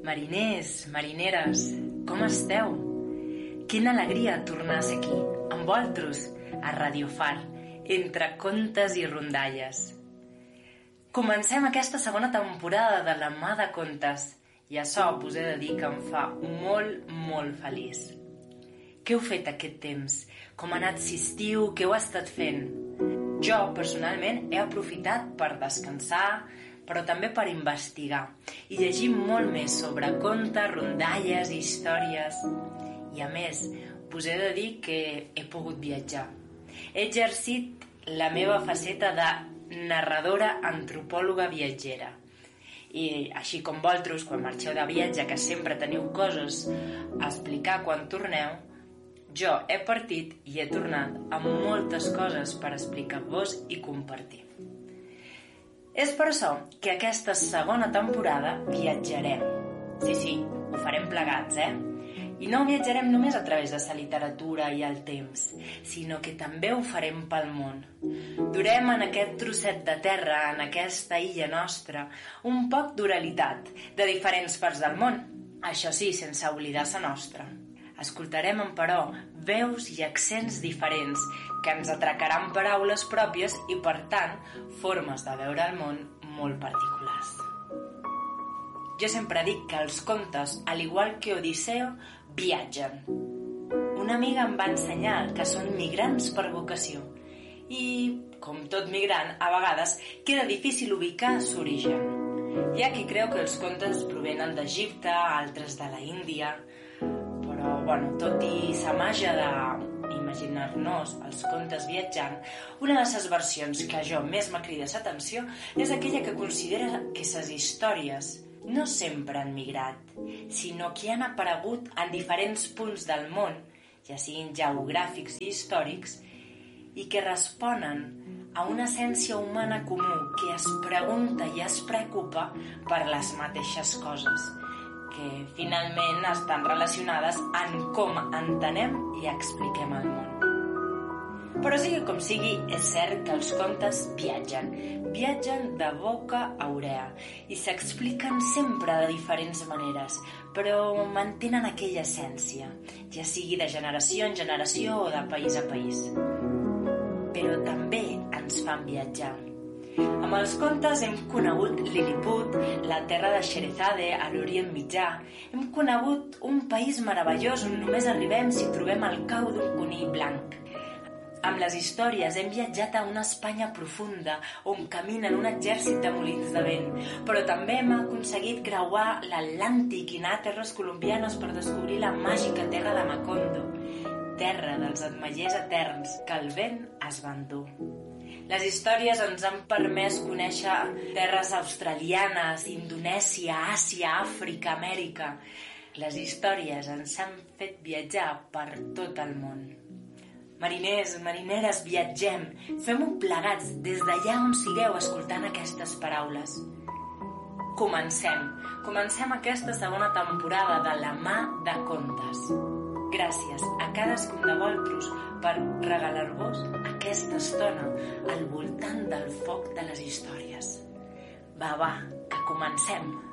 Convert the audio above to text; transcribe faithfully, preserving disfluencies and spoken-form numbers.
Mariners, marineres, com esteu? Quina alegria tornar a ser aquí, amb vosaltres, a Radio Far, entre contes i rondalles. Comencem aquesta segona temporada de la mà de contes i això us he de dir que em fa molt, molt feliç. Què heu fet aquest temps? Com ha anat l'estiu? Què heu estat fent? Jo, personalment, he aprofitat per descansar, però també per investigar i llegir molt més sobre contes, rondalles i històries. I a més, us he de dir que he pogut viatjar. He exercit la meva faceta de narradora antropòloga viatgera. I així com vosaltres, quan marxeu de viatge, que sempre teniu coses a explicar quan torneu, jo he partit i he tornat amb moltes coses per explicar-vos i compartir. És per això que aquesta segona temporada viatjarem. Sí, sí, ho farem plegats, eh? I no viatjarem només a través de la literatura i el temps, sinó que també ho farem pel món. Durem en aquest trosset de terra, en aquesta illa nostra, un poc d'oralitat de diferents parts del món. Això sí, sense oblidar la nostra. Escoltarem, però, veus i accents diferents que ens atracaran paraules pròpies i, per tant, formes de veure el món molt particulars. Jo sempre dic que els contes, al igual que Odisseo, viatgen. Una amiga em va ensenyar que són migrants per vocació i, com tot migrant, a vegades queda difícil ubicar l'origen. Hi ha qui creu que els contes provenen d'Egipte, altres de la Índia, però, bueno, tot i la màgia d'imaginar-nos els contes viatjant, una de les versions que a jo més m'ha cridat l'atenció és aquella que considera que les històries no sempre han migrat, sinó que han aparegut en diferents punts del món, ja siguin geogràfics i històrics, i que responen a una essència humana comú que es pregunta i es preocupa per les mateixes coses, que finalment estan relacionades en com entenem i expliquem el món. Però sigui com sigui, és cert que els contes viatgen, viatgen de boca a orea i s'expliquen sempre de diferents maneres, però mantenen aquella essència, ja sigui de generació en generació o de país a país. Però també ens fan viatjar. Amb els contes hem conegut Lilliput, la terra de Sherezade a l'Orient Mitjà. Hem conegut un país meravellós on només arribem si trobem el cau d'un conill blanc. Amb les històries hem viatjat a una Espanya profunda on caminen un exèrcit de molins de vent, però també hem aconseguit creuar l'Atlàntic i anar a terres colombianes per descobrir la màgica terra de Macondo, terra dels ametllers eterns que el vent es va endur. Les històries ens han permès conèixer terres australianes, Indonèsia, Àsia, Àfrica, Amèrica. Les històries ens han fet viatjar per tot el món. Mariners, marineres, viatgem, fem-ho plegats des d'allà on sigueu escoltant aquestes paraules. Comencem, comencem aquesta segona temporada de la mà de contes. Gràcies a cadascun de vosaltres per regalar-vos aquesta estona al voltant del foc de les històries. Va, va, que comencem!